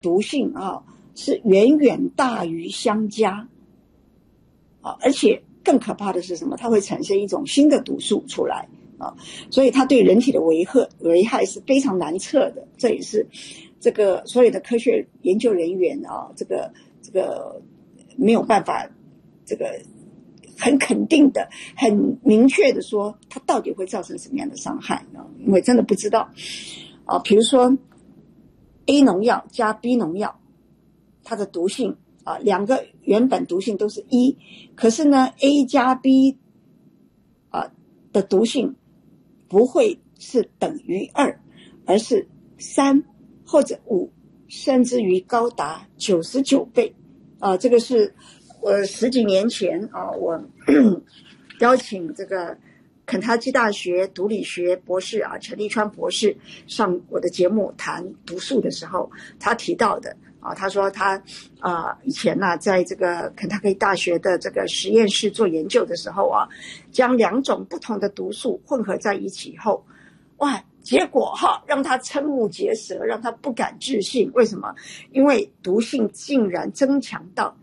毒性啊是远远大于相加啊，而且更可怕的是什么？它会产生一种新的毒素出来啊，所以它对人体的危害是非常难测的。这也是这个所有的科学研究人员啊，这个没有办法这个很肯定的、很明确的说它到底会造成什么样的伤害啊，因为真的不知道啊。比如说 A 农药加 B 农药，它的毒性啊，两个原本毒性都是1，可是呢 A 加 B 啊的毒性不会是等于2，而是3或者5，甚至于高达99倍啊！这个是我10几年前啊，我邀请这个肯塔基大学毒理学博士啊陈立川博士上我的节目谈毒素的时候，他提到的啊，他说他以前呢在这个肯塔基大学的这个实验室做研究的时候啊，将2种不同的毒素混合在一起后，哇！结果让他瞠目结舌，让他不敢置信。为什么？因为毒性竟然增强到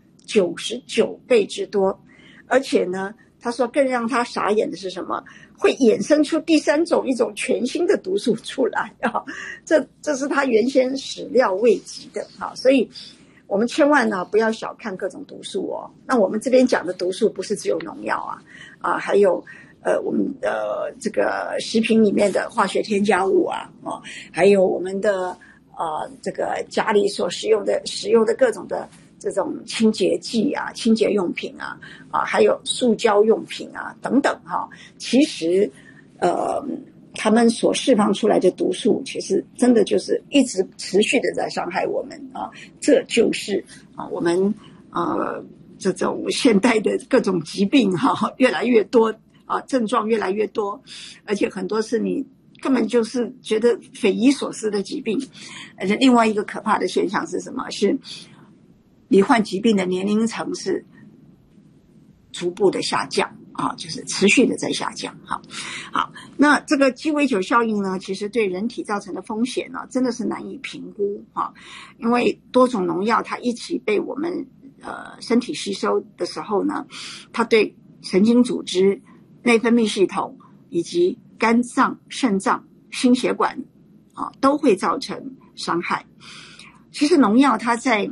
99倍之多，而且呢，他说更让他傻眼的是什么？会衍生出第3种一种全新的毒素出来啊！这是他原先始料未及的啊！所以我们千万呢不要小看各种毒素哦。那我们这边讲的毒素不是只有农药还有我们的这个食品里面的化学添加物还有我们的这个家里所使用的各种的这种清洁剂清洁用品还有塑胶用品等等其实他们所释放出来的毒素，其实真的就是一直持续的在伤害我们这就是我们这种现代的各种疾病越来越多。症状越来越多，而且很多是你根本就是觉得匪夷所思的疾病。而且另外一个可怕的现象是什么？是罹患疾病的年龄层是逐步的下降就是持续的在下降。好，那这个鸡尾酒效应呢，其实对人体造成的风险呢，真的是难以评估因为多种农药它一起被我们身体吸收的时候呢，它对神经组织、内分泌系统以及肝脏、肾脏、心血管都会造成伤害。其实农药它在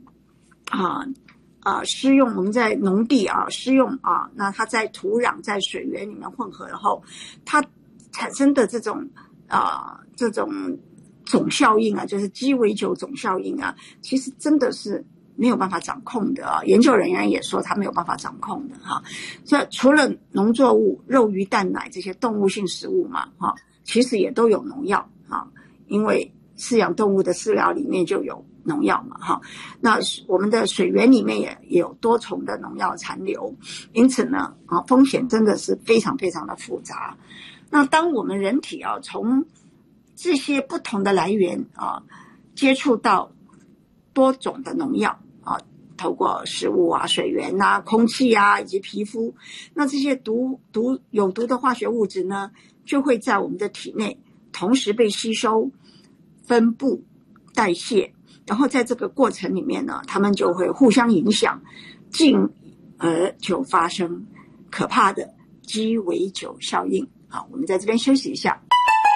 施用，我们在农地施用那它在土壤、在水源里面混合后，它产生的这种总效应就是鸡尾酒总效应其实真的是没有办法掌控的研究人员也说他没有办法掌控的所以除了农作物、肉、鱼、蛋、奶这些动物性食物嘛其实也都有农药因为饲养动物的饲料里面就有农药嘛那我们的水源里面也有多重的农药残留，因此呢风险真的是非常非常的复杂。那当我们人体从这些不同的来源接触到多种的农药透过食物水源空气以及皮肤，那这些有毒的化学物质呢，就会在我们的体内同时被吸收、分布、代谢，然后在这个过程里面呢，它们就会互相影响，进而就发生可怕的鸡尾酒效应。好，我们在这边休息一下。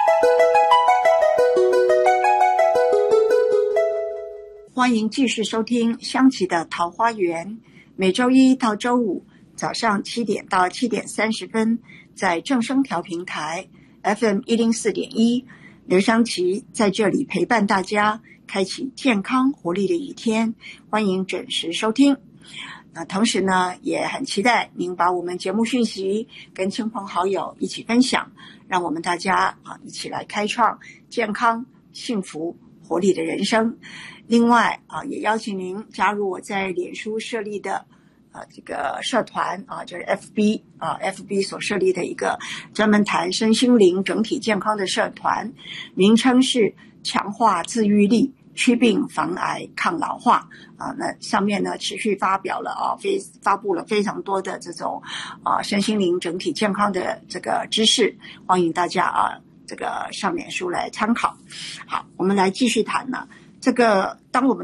欢迎继续收听香琪的桃花源，每周一到周五早上7点到7点30分，在正声调频台 FM 104.1，刘香琪在这里陪伴大家，开启健康活力的一天，欢迎准时收听。同时呢，也很期待您把我们节目讯息跟亲朋好友一起分享，让我们大家一起来开创健康、幸福、活力的人生。另外也邀请您加入我在脸书设立的这个社团就是 FB 所设立的一个专门谈身心灵整体健康的社团，名称是强化自愈力，祛病防癌抗老化那上面呢持续发布了非常多的这种身心灵整体健康的这个知识，欢迎大家这个上脸书来参考。好，我们来继续谈这个当我们